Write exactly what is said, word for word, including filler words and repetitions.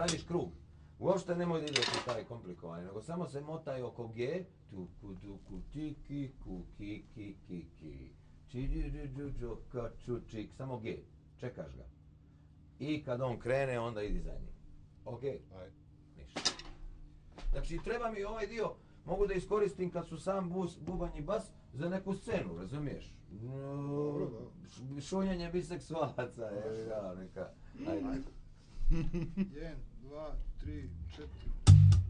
radiš krug. Uopšte nemoj da ideš u taj komplikovanje, nego samo se motaj oko G, tu ku tu ku ti ki ku ki ki ki ki, či dži dži džu džu ka ču čik, samo G, čekaš ga. I kad on krene, onda idi za njim. Ok? Ajde. Ništa. Znači treba mi ovaj dio, mogu da iskoristim kad su sam bus, bubanj i bas za neku scenu, razumiješ? Dobro, da. Šunjenje biseksualaca, je ga, neka. Ajde. jedan, dva, tri, četiri.